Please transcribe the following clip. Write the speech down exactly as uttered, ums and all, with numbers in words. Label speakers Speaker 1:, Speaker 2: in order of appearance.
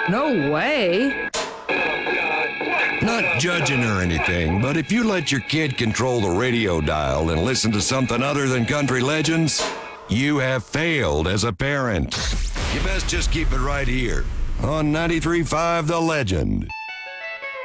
Speaker 1: No way.
Speaker 2: Not judging or anything, but if you let your kid control the radio dial and listen to something other than country legends, you have failed as a parent. You best just keep it right here on ninety-three point five The Legend.